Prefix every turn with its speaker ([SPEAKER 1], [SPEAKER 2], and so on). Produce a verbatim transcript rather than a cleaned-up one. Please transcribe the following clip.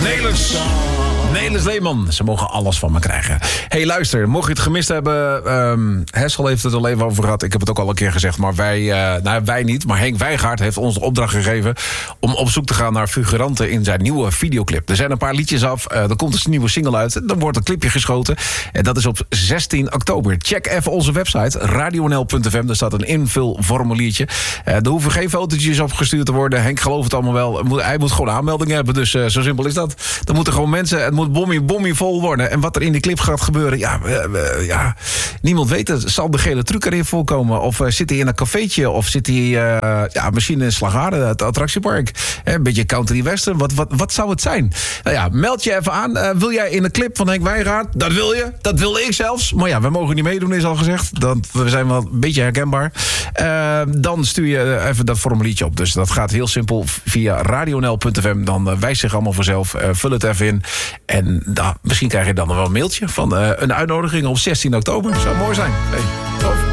[SPEAKER 1] Nelis. Nelis Leeman. Ze mogen alles van me krijgen. Hey, luister, mocht je het gemist hebben... Um, Hessel heeft het al even over gehad. Ik heb het ook al een keer gezegd. Maar wij, uh, nou wij niet. Maar Henk Wijngaard heeft ons de opdracht gegeven... om op zoek te gaan naar figuranten in zijn nieuwe videoclip. Er zijn een paar liedjes af. Uh, er komt een nieuwe single uit. Dan wordt een clipje geschoten. En dat is op zestien oktober. Check even onze website. radio n l punt f m. Daar staat een invulformuliertje. Uh, er hoeven geen fotootjes opgestuurd te worden. Henk gelooft het allemaal wel. Hij moet gewoon aanmeldingen hebben. Dus uh, zo simpel is dat. Dan moeten gewoon mensen... Het moet bommie, bommie vol worden. En wat er in die clip gaat gebeuren... Ja, uh, uh, ja niemand weet het. Zal de gele truc erin voorkomen? Of uh, zit hij in een cafeetje? Of zit hij uh, ja, misschien in Slagharen, het attractiepark? Uh, een beetje country western. Wat, wat, wat zou het zijn? Nou ja, meld je even aan. Uh, wil jij in een clip van Henk Wijngaard? Dat wil je. Dat wilde ik zelfs. Maar ja, we mogen niet meedoen, is al gezegd. Dat, we zijn wel een beetje herkenbaar. Uh, dan stuur je even dat formuliertje op. Dus dat gaat heel simpel via radio n l punt f m. Dan uh, wijst zich allemaal vanzelf. Uh, vul het even in. En uh, misschien krijg je dan nog wel een mailtje van uh, een uitnodiging op zestien oktober. Zou mooi zijn. Hey, tof.